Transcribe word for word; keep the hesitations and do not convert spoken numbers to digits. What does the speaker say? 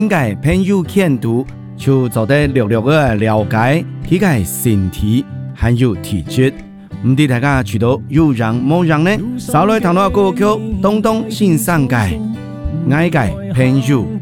嘅朋友看圖，就做得略略嘅了解佢嘅身體還有體質。唔知大家知道有人冇人呢？稍來談到歌曲，東東欣賞嘅愛嘅朋友。